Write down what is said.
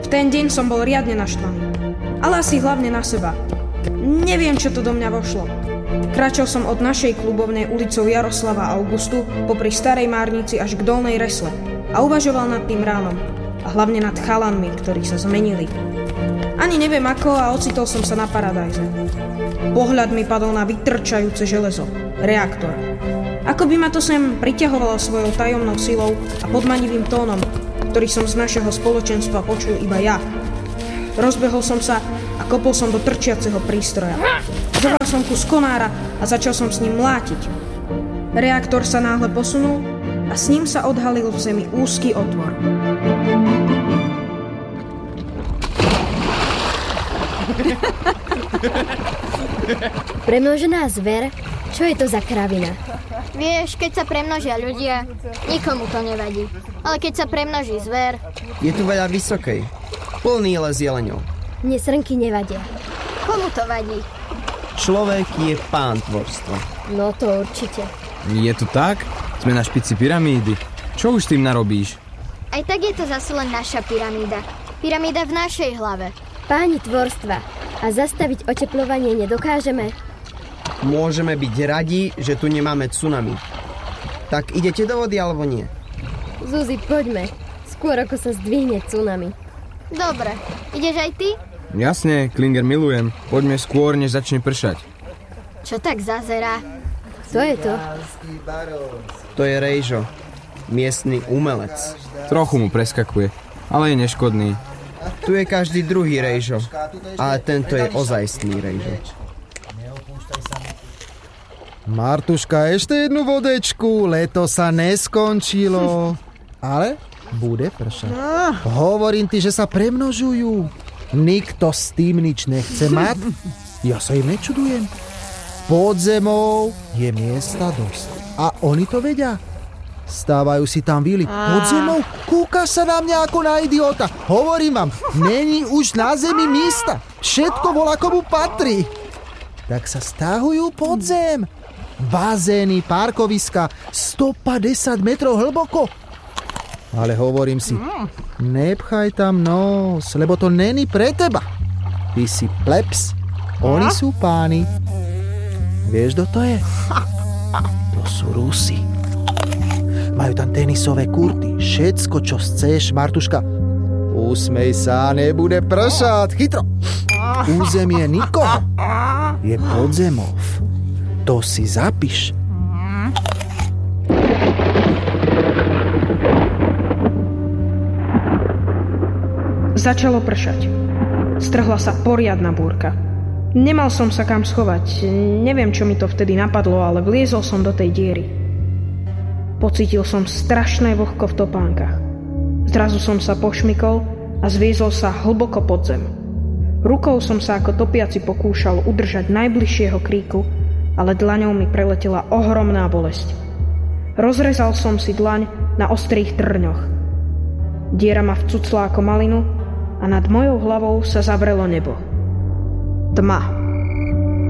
V ten deň som bol riadne naštvaný. Ale asi hlavne na seba. Neviem, čo to do mňa vošlo. Kráčal som od našej klubovnej ulicou Jaroslava Augustu popri Starej Márnici až k Dolnej Resle a uvažoval nad tým ránom. A hlavne nad chalanmi, ktorí sa zmenili. Ani neviem ako a ocitol som sa na Paradajze. Pohľad mi padol na vytrčajúce železo, reaktor. Ako by ma to sem priťahovalo svojou tajomnou silou a podmanivým tónom, ktorý som z našeho spoločenstva počul iba ja. Rozbehol som sa a kopol som do trčiaceho prístroja. Zobral som kus konára a začal som s ním mlátiť. Reaktor sa náhle posunul a s ním sa odhalil v zemi úzky otvor. Premnožená zver? Čo je to za kravina? Vieš, keď sa premnožia ľudia, nikomu to nevadí. Ale keď sa premnoží zver... Je tu veľa vysokej. Plný les jeleňov. Mne srnky nevadia. Komu to vadí? Človek je pán tvorstva. No to určite. Je to tak? Sme na špici pyramídy. Čo už s tým narobíš? Aj tak je to zase len naša pyramída. Pyramída v našej hlave. Páni tvorstva, a zastaviť oteplovanie nedokážeme? Môžeme byť radi, že tu nemáme tsunami. Tak idete do vody, alebo nie? Zuzi, poďme. Skôr ako sa zdvihne tsunami. Dobre, ideš aj ty? Jasne, Klinger, milujem. Poďme skôr, než začne pršať. Čo tak zazerá? Kto je to? To je Rejžo, miestny umelec. Trochu mu preskakuje, ale je neškodný. Tu je každý druhý Rejžo, ale tento je ozajstný Rejžo. Martuška, ešte jednu vodečku, leto sa neskončilo. Ale bude pršať. Hovorím ti, že sa premnožujú. Nikto s tým nič nechce mať. Ja sa im nečudujem. Pod zemou je miesta dosť. A oni to vedia. Stávajú si tam vily. Pod zemou kúkaš sa na mňa ako na idiota. Hovorím vám, není už na zemi miesta. Všetko volá komu patrí. Tak sa stáhujú pod zem. Bazény, parkoviska, 150 metrov hlboko. Ale hovorím si, nepchaj tam nos, lebo to není pre teba. Ty si plebs, oni sú páni. Vieš, kto to je? To sú Rusi. Majú tam tenisové kurty, všetko, čo chceš, Martuška. Usmej sa, nebude pršať, chytro. Územie nikoho je podzemov. To si zapíš. Začalo pršať. Strhla sa poriadna búrka. Nemal som sa kam schovať. Neviem, čo mi to vtedy napadlo, ale vliezol som do tej diery. Pocítil som strašné vlhko v topánkach. Zrazu som sa pošmykol a zviezol sa hlboko pod zem. Rukou som sa ako topiaci pokúšal udržať najbližšieho kríku, ale dlaňou mi preletela ohromná bolesť. Rozrezal som si dlaň na ostrých trňoch. Diera ma vcucla ako malinu a nad mojou hlavou sa zavrelo nebo. Tma.